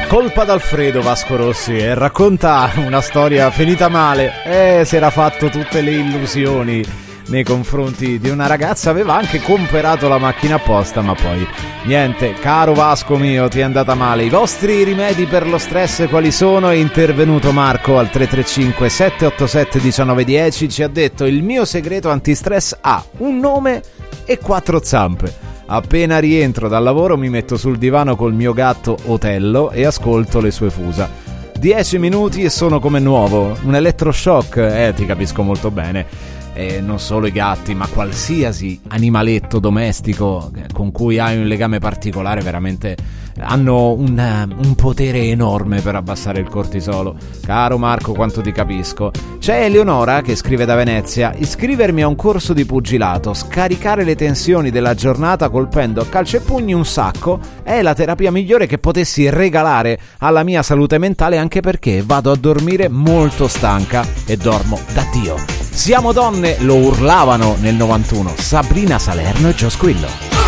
Colpa d'Alfredo Vasco Rossi e racconta una storia finita male. Si era fatto tutte le illusioni nei confronti di una ragazza, aveva anche comperato la macchina apposta, ma poi niente. Caro Vasco mio, ti è andata male. I vostri rimedi per lo stress quali sono? È intervenuto Marco al 335 787 1910, ci ha detto: il mio segreto antistress ha un nome e 4 zampe. Appena rientro dal lavoro mi metto sul divano col mio gatto Otello e ascolto le sue fusa. 10 minuti e sono come nuovo, un elettroshock, ti capisco molto bene. Non solo i gatti, ma qualsiasi animaletto domestico con cui hai un legame particolare veramente hanno un potere enorme per abbassare il cortisolo. Caro Marco, quanto ti capisco. C'è Eleonora che scrive da Venezia: iscrivermi a un corso di pugilato, scaricare le tensioni della giornata colpendo a calci e pugni un sacco è la terapia migliore che potessi regalare alla mia salute mentale, anche perché vado a dormire molto stanca e dormo da Dio. Siamo donne, lo urlavano nel 91 Sabrina Salerno e Gio Squillo.